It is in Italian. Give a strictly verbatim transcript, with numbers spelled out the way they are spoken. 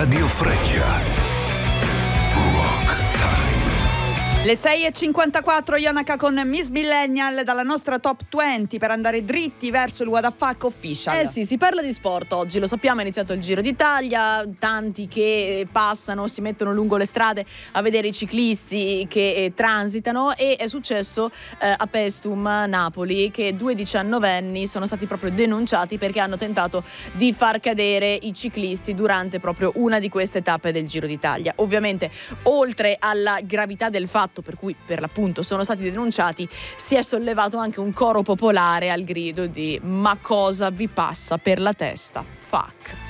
Radio Freccia. Le sei e cinquantaquattro, Ionaka con Miss Millennial dalla nostra top venti per andare dritti verso il What the Fuck Official. Eh sì, si parla di sport oggi, lo sappiamo, è iniziato il Giro d'Italia, tanti che passano, si mettono lungo le strade a vedere i ciclisti che eh, transitano, e è successo eh, a Paestum, Napoli, che due diciannovenni sono stati proprio denunciati perché hanno tentato di far cadere i ciclisti durante proprio una di queste tappe del Giro d'Italia. Ovviamente, oltre alla gravità del fatto per cui per l'appunto sono stati denunciati, si è sollevato anche un coro popolare al grido di "ma cosa vi passa per la testa? Fuck".